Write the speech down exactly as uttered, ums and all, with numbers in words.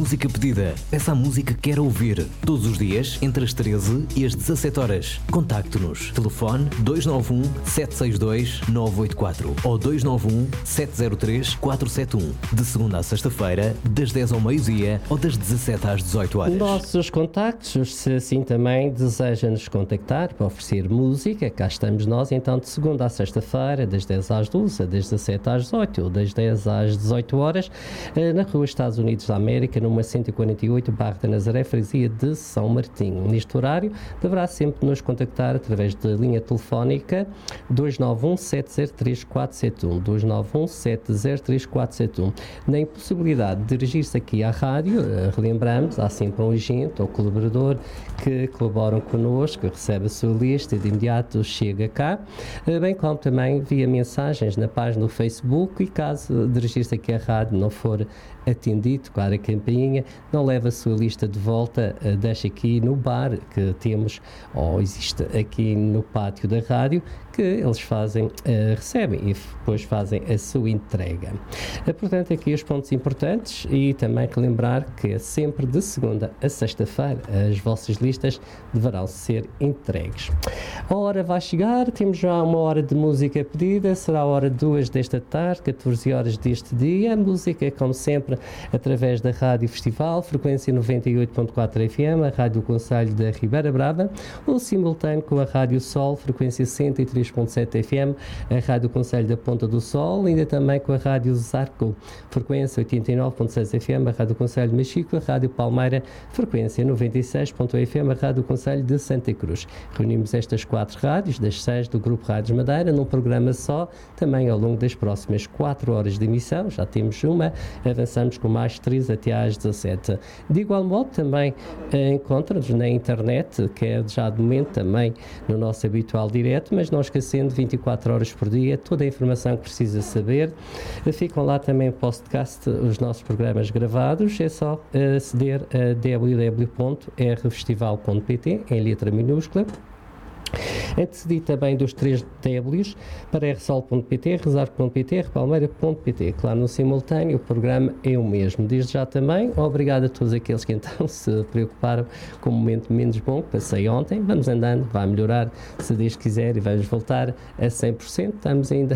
música pedida. Peça a música que quer ouvir. Todos os dias, entre as treze e as dezassete horas. Contacte-nos. Telefone dois nove um, sete seis dois, nove oito quatro ou dois nove um, sete zero três, quatro sete um. De segunda a sexta-feira, das dez ao meio-dia ou das dezassete às dezoito horas. Nossos contactos, se assim também deseja nos contactar para oferecer música, cá estamos nós, então de segunda a sexta-feira, das dez às duze, das dezassete às dezoito ou das dez às dezoito horas, na Rua Estados Unidos da América, número cento e quarenta e oito, Barra da Nazaré, freguesia de São Martinho. Neste horário, deverá sempre nos contactar através da linha telefónica dois nove um, sete zero três, quatro sete um, dois nove um, sete zero três, quatro sete um. Na impossibilidade de dirigir-se aqui à rádio, relembramos, há sempre um agente ou colaborador que colaboram connosco, recebe a sua lista e de imediato chega cá, bem como também via mensagens na página do Facebook, e caso dirigir-se aqui à rádio não for atendido, claro, a campainha, não leva a sua lista de volta, deixa aqui no bar que temos, ou existe aqui no pátio da rádio, que eles fazem, uh, recebem e depois fazem a sua entrega. Uh, portanto, aqui os pontos importantes, e também relembrar que é sempre de segunda a sexta-feira as vossas listas deverão ser entregues. A hora vai chegar, temos já uma hora de música pedida, será a hora duas desta tarde, catorze horas deste dia. A música, como sempre, através da Rádio Festival, frequência noventa e oito ponto quatro F M, a Rádio do Concelho da Ribeira Brava, ou simultâneo com a Rádio Sol, frequência cento e três ponto sete F M, a Rádio do Concelho da Ponta do Sol, ainda também com a Rádio Zarco, frequência oitenta e nove ponto seis F M, a Rádio do Concelho de Machico, a Rádio Palmeira, frequência noventa e seis ponto oito F M, a Rádio do Concelho de Santa Cruz. Reunimos estas quatro rádios, das seis do Grupo Rádios Madeira, num programa só, também ao longo das próximas quatro horas de emissão, já temos uma, avançamos com mais três até às dezassete. De igual modo, também eh, encontra-nos na internet, que é já de momento também no nosso habitual direto, mas não esquecendo, vinte e quatro horas por dia, toda a informação que precisa saber. Ficam lá também o podcast, os nossos programas gravados, é só aceder a w w w ponto r festival ponto p t, em letra minúscula. Antecedi também dos três W's para r sol ponto p t, rezar ponto p t, r palmeira ponto p t. Claro, no simultâneo o programa é o mesmo. Desde já também, obrigado a todos aqueles que então se preocuparam com o momento menos bom que passei ontem. Vamos andando, vai melhorar, se Deus quiser, e vamos voltar a cem por cento. Estamos ainda